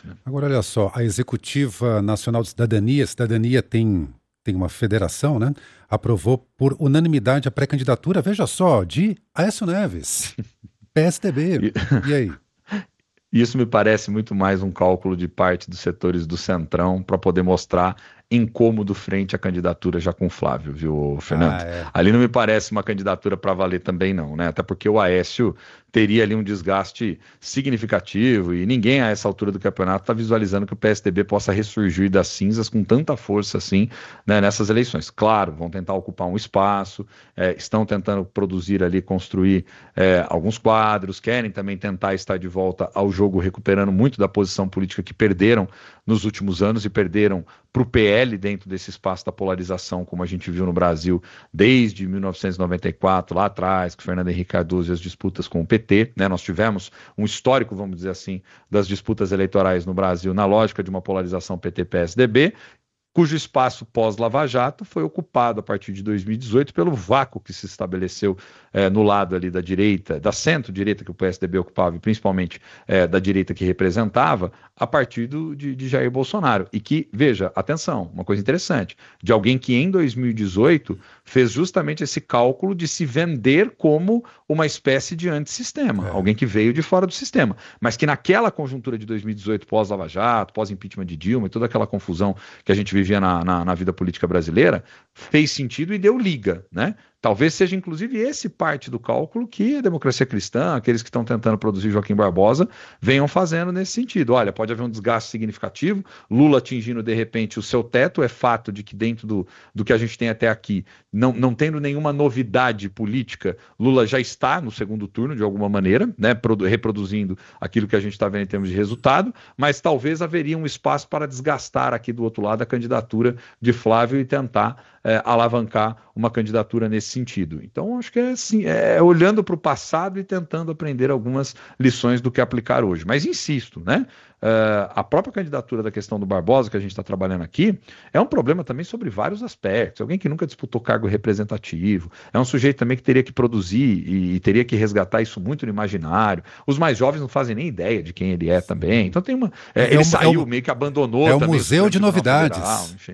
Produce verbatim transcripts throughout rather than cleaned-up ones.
candidato. Né? Agora, olha só, a Executiva Nacional de Cidadania, Cidadania tem, tem uma federação, né? Aprovou por unanimidade a pré-candidatura, veja só, de Aécio Neves, P S D B. E, E aí? Isso me parece muito mais um cálculo de parte dos setores do Centrão para poder mostrar incômodo frente à candidatura já com Flávio, viu, Fernando? Ah, é. Ali não me parece uma candidatura para valer também não, né? Até porque o Aécio teria ali um desgaste significativo e ninguém a essa altura do campeonato está visualizando que o P S D B possa ressurgir das cinzas com tanta força assim, né, nessas eleições. Claro, vão tentar ocupar um espaço, é, estão tentando produzir ali, construir é, alguns quadros, querem também tentar estar de volta ao jogo, recuperando muito da posição política que perderam nos últimos anos e perderam para o P L dentro desse espaço da polarização, como a gente viu no Brasil desde mil novecentos e noventa e quatro, lá atrás, com Fernando Henrique Cardoso e as disputas com o P T, né? Nós tivemos um histórico, vamos dizer assim, das disputas eleitorais no Brasil na lógica de uma polarização P T P S D B, cujo espaço pós-Lava Jato foi ocupado a partir de dois mil e dezoito pelo vácuo que se estabeleceu eh, no lado ali da direita, da centro-direita que o P S D B ocupava, e principalmente eh, da direita que representava, a partir do, de, de Jair Bolsonaro. E que, veja, atenção, uma coisa interessante, de alguém que em dois mil e dezoito fez justamente esse cálculo de se vender como uma espécie de antissistema, É. alguém que veio de fora do sistema, mas que naquela conjuntura de dois mil e dezoito, pós-Lava Jato, pós-impeachment de Dilma e toda aquela confusão que a gente vivia na, na, na vida política brasileira, fez sentido e deu liga, né? Talvez seja, inclusive, esse parte do cálculo que a democracia cristã, aqueles que estão tentando produzir Joaquim Barbosa, venham fazendo nesse sentido. Olha, pode haver um desgaste significativo, Lula atingindo, de repente, o seu teto, é fato de que dentro do, do que a gente tem até aqui, não, não tendo nenhuma novidade política, Lula já está no segundo turno, de alguma maneira, né, produ- reproduzindo aquilo que a gente está vendo em termos de resultado, mas talvez haveria um espaço para desgastar aqui do outro lado a candidatura de Flávio e tentar é, alavancar uma candidatura nesse sentido. Então, acho que é assim, é olhando para o passado e tentando aprender algumas lições do que aplicar hoje. Mas insisto, né? Uh, a própria candidatura da questão do Barbosa, que a gente está trabalhando aqui, é um problema também sobre vários aspectos. Alguém que nunca disputou cargo representativo, é um sujeito também que teria que produzir e, e teria que resgatar isso muito no imaginário. Os mais jovens não fazem nem ideia de quem ele é também. Então tem uma. É, É ele um- saiu, é um- meio que abandonou É o também Museu de Tribunal Novidades. Federal, enfim.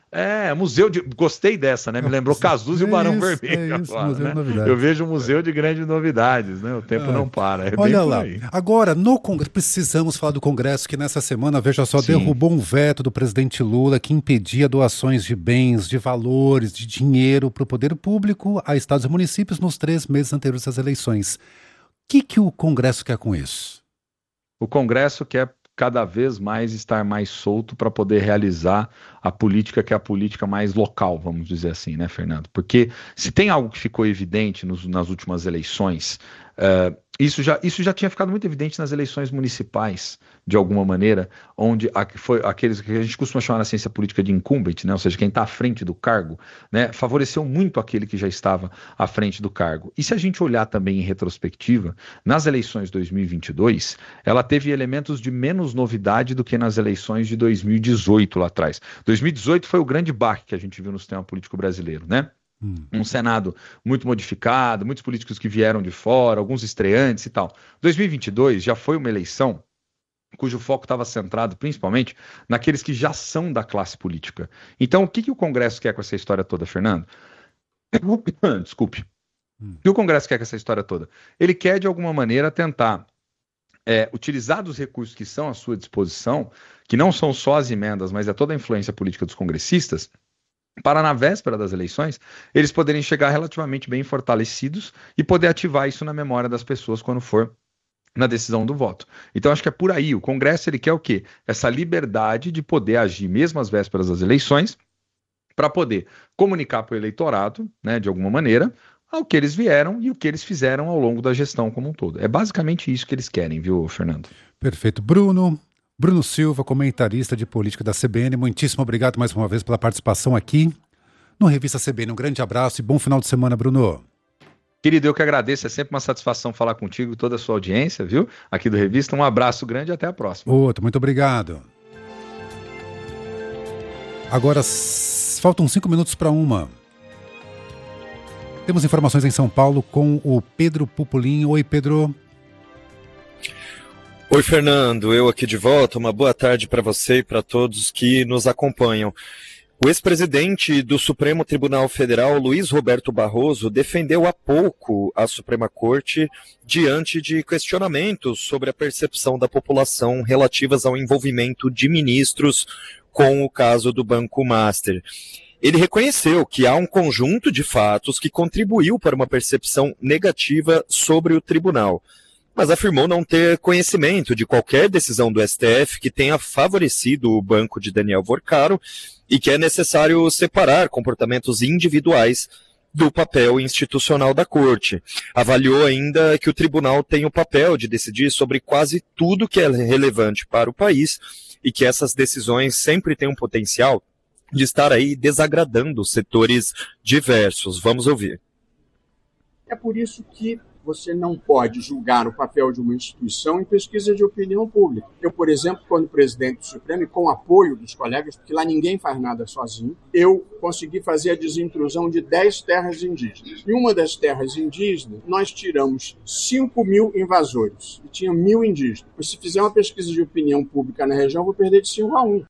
É, museu de. Gostei dessa, né? Me lembrou Cazuza e o É Barão isso, Vermelho é isso, agora, Museu de né? Novidades. Eu vejo um museu de grandes novidades, né? O tempo Ah, não para. É bem Olha por lá, aí. agora no Congresso, precisamos falar do Congresso que nessa semana, veja só, Sim. derrubou um veto do presidente Lula que impedia doações de bens, de valores, de dinheiro para o poder público a estados e municípios nos três meses anteriores às eleições. O que, que o Congresso quer com isso? O Congresso quer cada vez mais estar mais solto para poder realizar a política que é a política mais local, vamos dizer assim, né, Fernando? Porque se tem algo que ficou evidente nos, nas últimas eleições, uh, isso, já, isso já tinha ficado muito evidente nas eleições municipais, de alguma maneira, onde a, foi aqueles que a gente costuma chamar na ciência política de incumbent, né, ou seja, quem está à frente do cargo, né, favoreceu muito aquele que já estava à frente do cargo. E se a gente olhar também em retrospectiva, nas eleições de dois mil e vinte e dois, ela teve elementos de menos novidade do que nas eleições de dois mil e dezoito lá atrás. dois mil e dezoito foi o grande baque que a gente viu no sistema político brasileiro, né? Hum. Um Senado muito modificado, muitos políticos que vieram de fora, alguns estreantes e tal. dois mil e vinte e dois já foi uma eleição cujo foco estava centrado principalmente naqueles que já são da classe política. Então, o que, que o Congresso quer com essa história toda, Fernando? Desculpe. Hum. O que o Congresso quer com essa história toda? Ele quer, de alguma maneira, tentar É, utilizar dos recursos que são à sua disposição, que não são só as emendas, mas é toda a influência política dos congressistas, para na véspera das eleições, eles poderem chegar relativamente bem fortalecidos e poder ativar isso na memória das pessoas quando for na decisão do voto. Então, acho que é por aí. O Congresso, ele quer o quê? Essa liberdade de poder agir mesmo às vésperas das eleições, para poder comunicar para o eleitorado, né, de alguma maneira, ao que eles vieram e o que eles fizeram ao longo da gestão como um todo. É basicamente isso que eles querem, viu, Fernando? Perfeito. Bruno, Bruno Silva, comentarista de política da C B N, muitíssimo obrigado mais uma vez pela participação aqui no Revista C B N. Um grande abraço e bom final de semana, Bruno. Querido, eu que agradeço, é sempre uma satisfação falar contigo e toda a sua audiência, viu? Aqui do Revista, um abraço grande e até a próxima. Outro, muito obrigado. Agora, faltam cinco minutos para uma. Temos informações em São Paulo com o Pedro Pupolin. Oi, Pedro. Oi, Fernando, eu aqui de volta. Uma boa tarde para você e para todos que nos acompanham. O ex-presidente do Supremo Tribunal Federal, Luiz Roberto Barroso, defendeu há pouco a Suprema Corte diante de questionamentos sobre a percepção da população relativas ao envolvimento de ministros com o caso do Banco Master. Ele reconheceu que há um conjunto de fatos que contribuiu para uma percepção negativa sobre o tribunal, mas afirmou não ter conhecimento de qualquer decisão do S T F que tenha favorecido o banco de Daniel Vorcaro e que é necessário separar comportamentos individuais do papel institucional da Corte. Avaliou ainda que o tribunal tem o papel de decidir sobre quase tudo que é relevante para o país e que essas decisões sempre têm um potencial de estar aí desagradando setores diversos. Vamos ouvir. É por isso que você não pode julgar o papel de uma instituição em pesquisa de opinião pública. Eu, por exemplo, quando presidente do Supremo, e com apoio dos colegas, porque lá ninguém faz nada sozinho, eu consegui fazer a desintrusão de dez terras indígenas. Em uma das terras indígenas, nós tiramos cinco mil invasores, e tinha mil indígenas. Mas se fizer uma pesquisa de opinião pública na região, eu vou perder de cinco a um.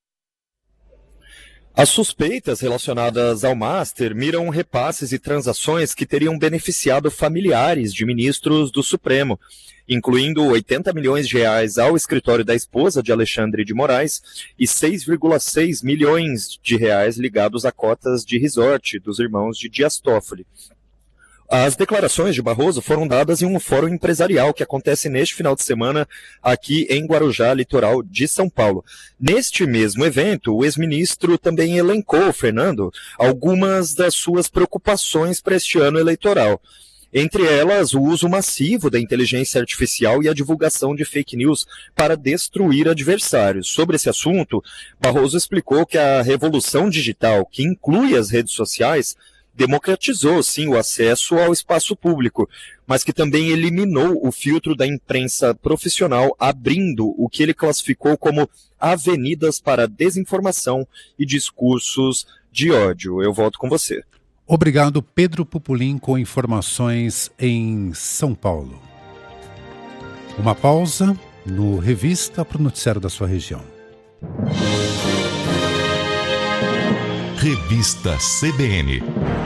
As suspeitas relacionadas ao Master miram repasses e transações que teriam beneficiado familiares de ministros do Supremo, incluindo oitenta milhões de reais ao escritório da esposa de Alexandre de Moraes e seis vírgula seis milhões de reais ligados a cotas de resort dos irmãos de Dias Toffoli. As declarações de Barroso foram dadas em um fórum empresarial que acontece neste final de semana aqui em Guarujá, litoral de São Paulo. Neste mesmo evento, o ex-ministro também elencou, Fernando, algumas das suas preocupações para este ano eleitoral. Entre elas, o uso massivo da inteligência artificial e a divulgação de fake news para destruir adversários. Sobre esse assunto, Barroso explicou que a revolução digital, que inclui as redes sociais, democratizou, sim, o acesso ao espaço público, mas que também eliminou o filtro da imprensa profissional, abrindo o que ele classificou como avenidas para desinformação e discursos de ódio. Eu volto com você. Obrigado, Pedro Pupulim, com informações em São Paulo. Uma pausa no Revista para o noticiário da sua região. Revista C B N.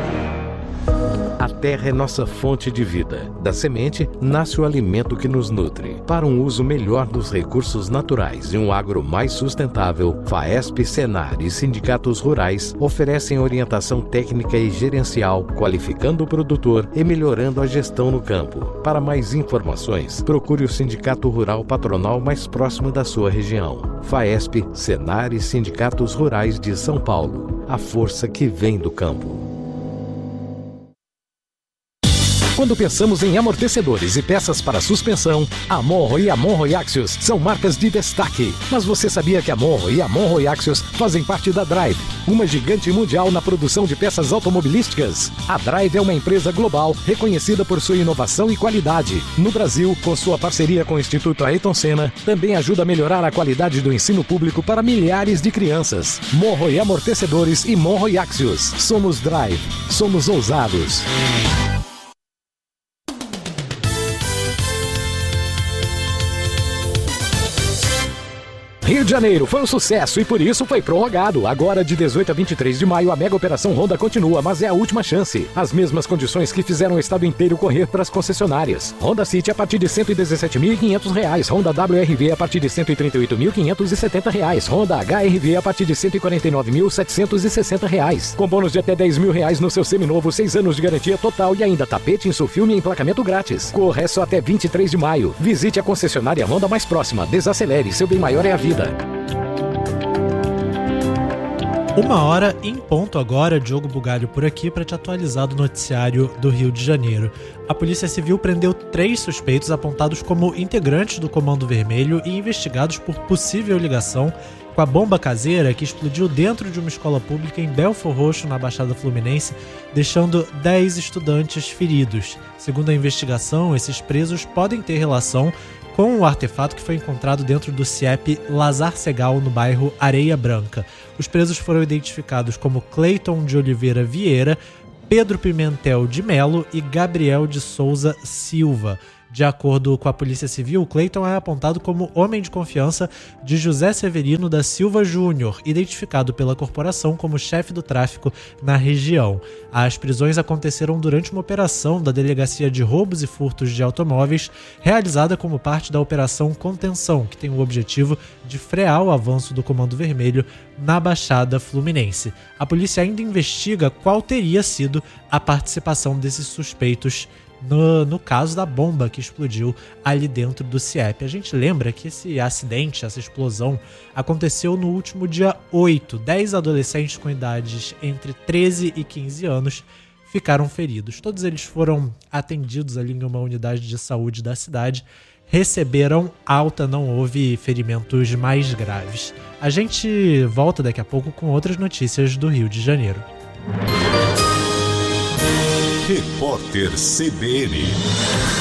A terra é nossa fonte de vida. Da semente nasce o alimento que nos nutre. Para um uso melhor dos recursos naturais e um agro mais sustentável, FAESP, Senar e sindicatos rurais oferecem orientação técnica e gerencial, qualificando o produtor e melhorando a gestão no campo. Para mais informações, procure o Sindicato Rural Patronal mais próximo da sua região. FAESP, Senar e sindicatos rurais de São Paulo. A força que vem do campo. Quando pensamos em amortecedores e peças para suspensão, a Monro e a Monro Axios são marcas de destaque. Mas você sabia que a Monro e a Monro Axios fazem parte da Drive, uma gigante mundial na produção de peças automobilísticas? A Drive é uma empresa global reconhecida por sua inovação e qualidade. No Brasil, com sua parceria com o Instituto Ayrton Senna, também ajuda a melhorar a qualidade do ensino público para milhares de crianças. Monro e Amortecedores e Monro e Axios. Somos Drive. Somos ousados. Rio de Janeiro foi um sucesso e por isso foi prorrogado. Agora, de dezoito a vinte e três de maio, a mega operação Honda continua, mas é a última chance. As mesmas condições que fizeram o estado inteiro correr para as concessionárias. Honda City a partir de cento e dezessete mil e quinhentos reais. Honda W R V a partir de cento e trinta e oito mil quinhentos e setenta reais. Honda H R V a partir de cento e quarenta e nove mil setecentos e sessenta reais. Com bônus de até dez mil reais no seu seminovo, seis anos de garantia total e ainda tapete, insufilme e emplacamento grátis. Corre só até vinte e três de maio. Visite a concessionária Honda mais próxima. Desacelere, seu bem maior é a vida. Uma hora em ponto agora, Diogo Bugalho por aqui para te atualizar do noticiário do Rio de Janeiro. A Polícia Civil prendeu três suspeitos apontados como integrantes do Comando Vermelho e investigados por possível ligação com a bomba caseira que explodiu dentro de uma escola pública em Belfor Roxo, na Baixada Fluminense, deixando dez estudantes feridos. Segundo a investigação, esses presos podem ter relação com o artefato que foi encontrado dentro do C I E P Lazar Segal, no bairro Areia Branca. Os presos foram identificados como Cleiton de Oliveira Vieira, Pedro Pimentel de Melo e Gabriel de Souza Silva. De acordo com a Polícia Civil, Clayton é apontado como homem de confiança de José Severino da Silva Júnior, identificado pela corporação como chefe do tráfico na região. As prisões aconteceram durante uma operação da Delegacia de Roubos e Furtos de Automóveis, realizada como parte da Operação Contenção, que tem o objetivo de frear o avanço do Comando Vermelho na Baixada Fluminense. A polícia ainda investiga qual teria sido a participação desses suspeitos No, no caso da bomba que explodiu ali dentro do C I E P. A gente lembra que esse acidente, essa explosão, aconteceu no último dia oito. Dez adolescentes com idades entre treze e quinze anos ficaram feridos. Todos eles foram atendidos ali em uma unidade de saúde da cidade, receberam alta, não houve ferimentos mais graves. A gente volta daqui a pouco com outras notícias do Rio de Janeiro. Repórter C B N.